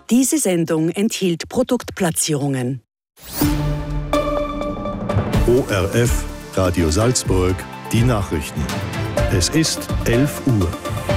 Diese Sendung enthielt Produktplatzierungen. ORF Radio Salzburg, die Nachrichten. Es ist 11 Uhr.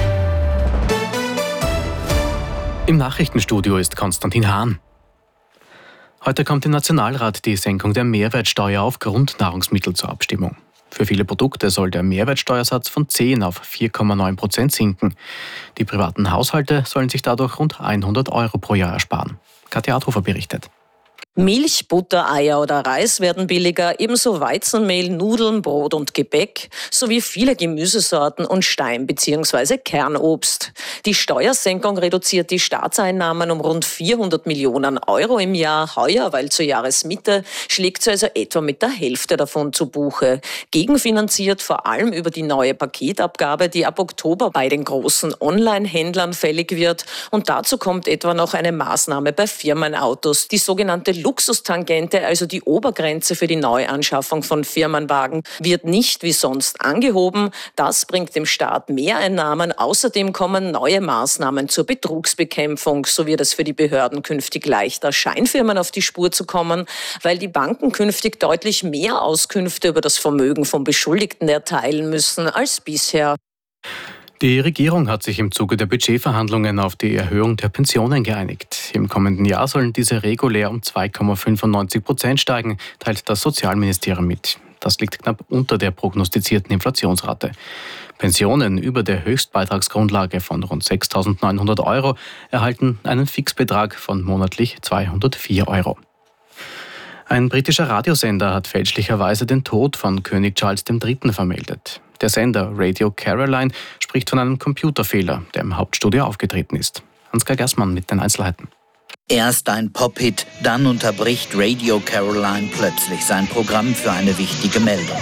Im Nachrichtenstudio ist Konstantin Hahn. Heute kommt im Nationalrat die Senkung der Mehrwertsteuer auf Grundnahrungsmittel zur Abstimmung. Für viele Produkte soll der Mehrwertsteuersatz von 10 auf 4,9% sinken. Die privaten Haushalte sollen sich dadurch rund 100 € pro Jahr ersparen. Katja Adhofer berichtet. Milch, Butter, Eier oder Reis werden billiger, ebenso Weizenmehl, Nudeln, Brot und Gebäck sowie viele Gemüsesorten und Stein- bzw. Kernobst. Die Steuersenkung reduziert die Staatseinnahmen um rund 400 Millionen € im Jahr. Heuer, weil zur Jahresmitte, schlägt sie also etwa mit der Hälfte davon zu Buche. Gegenfinanziert vor allem über die neue Paketabgabe, die ab Oktober bei den großen Online-Händlern fällig wird. Und dazu kommt etwa noch eine Maßnahme bei Firmenautos, die sogenannte Luxustangente, also die Obergrenze für die Neuanschaffung von Firmenwagen, wird nicht wie sonst angehoben. Das bringt dem Staat Mehreinnahmen. Außerdem kommen neue Maßnahmen zur Betrugsbekämpfung. So wird es für die Behörden künftig leichter, Scheinfirmen auf die Spur zu kommen, weil die Banken künftig deutlich mehr Auskünfte über das Vermögen von Beschuldigten erteilen müssen als bisher. Die Regierung hat sich im Zuge der Budgetverhandlungen auf die Erhöhung der Pensionen geeinigt. Im kommenden Jahr sollen diese regulär um 2,95% steigen, teilt das Sozialministerium mit. Das liegt knapp unter der prognostizierten Inflationsrate. Pensionen über der Höchstbeitragsgrundlage von rund 6.900 € erhalten einen Fixbetrag von monatlich 204 €. Ein britischer Radiosender hat fälschlicherweise den Tod von König Charles III. Vermeldet. Der Sender Radio Caroline spricht von einem Computerfehler, der im Hauptstudio aufgetreten ist. Ansgar Gersmann mit den Einzelheiten. Erst ein Pop-Hit, dann unterbricht Radio Caroline plötzlich sein Programm für eine wichtige Meldung.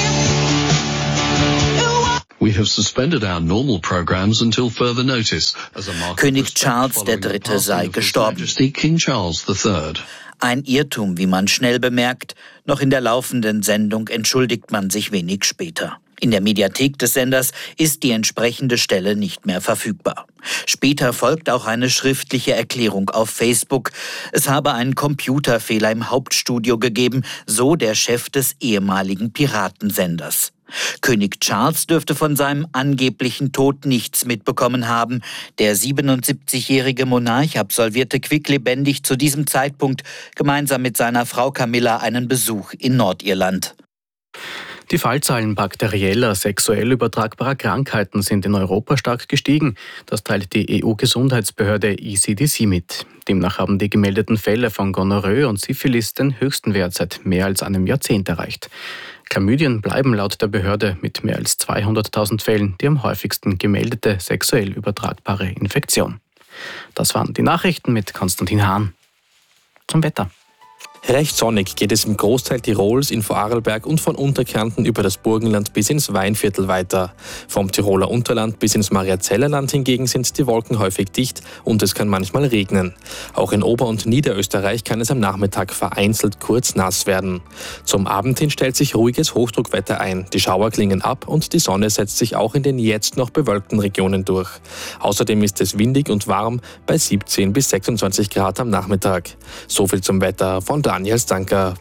We have suspended our normal programs until further notice. König Charles III. Sei gestorben. King Charles III. Ein Irrtum, wie man schnell bemerkt. Noch in der laufenden Sendung entschuldigt man sich wenig später. In der Mediathek des Senders ist die entsprechende Stelle nicht mehr verfügbar. Später folgt auch eine schriftliche Erklärung auf Facebook. Es habe einen Computerfehler im Hauptstudio gegeben, so der Chef des ehemaligen Piratensenders. König Charles dürfte von seinem angeblichen Tod nichts mitbekommen haben. Der 77-jährige Monarch absolvierte quicklebendig zu diesem Zeitpunkt gemeinsam mit seiner Frau Camilla einen Besuch in Nordirland. Die Fallzahlen bakterieller, sexuell übertragbarer Krankheiten sind in Europa stark gestiegen. Das teilt die EU-Gesundheitsbehörde ECDC mit. Demnach haben die gemeldeten Fälle von Gonorrhoe und Syphilis den höchsten Wert seit mehr als einem Jahrzehnt erreicht. Chlamydien bleiben laut der Behörde mit mehr als 200.000 Fällen die am häufigsten gemeldete sexuell übertragbare Infektion. Das waren die Nachrichten mit Konstantin Hahn. Zum Wetter. Recht sonnig geht es im Großteil Tirols, in Vorarlberg und von Unterkärnten über das Burgenland bis ins Weinviertel weiter. Vom Tiroler Unterland bis ins Mariazellerland hingegen sind die Wolken häufig dicht und es kann manchmal regnen. Auch in Ober- und Niederösterreich kann es am Nachmittag vereinzelt kurz nass werden. Zum Abend hin stellt sich ruhiges Hochdruckwetter ein. Die Schauer klingen ab und die Sonne setzt sich auch in den jetzt noch bewölkten Regionen durch. Außerdem ist es windig und warm bei 17 bis 26 Grad am Nachmittag. Soviel zum Wetter von Daniel Stanker.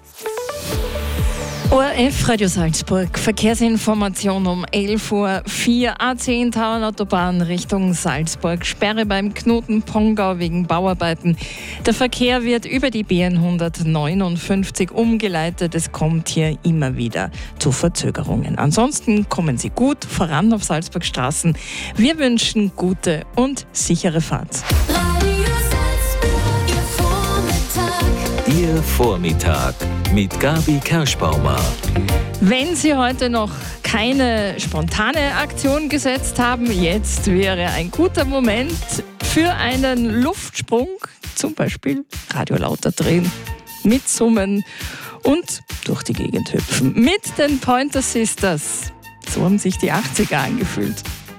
ORF Radio Salzburg, Verkehrsinformation um 11:04 Uhr, A10 Tauernautobahn Richtung Salzburg, Sperre beim Knoten Pongau wegen Bauarbeiten. Der Verkehr wird über die B159 umgeleitet, es kommt hier immer wieder zu Verzögerungen. Ansonsten kommen Sie gut voran auf Salzburgstraßen. Wir wünschen gute und sichere Fahrt. Ihr Vormittag mit Gabi Kerschbaumer. Wenn Sie heute noch keine spontane Aktion gesetzt haben, jetzt wäre ein guter Moment für einen Luftsprung, zum Beispiel Radio lauter drehen, mitsummen und durch die Gegend hüpfen. Mit den Pointer Sisters. So haben sich die 80er angefühlt.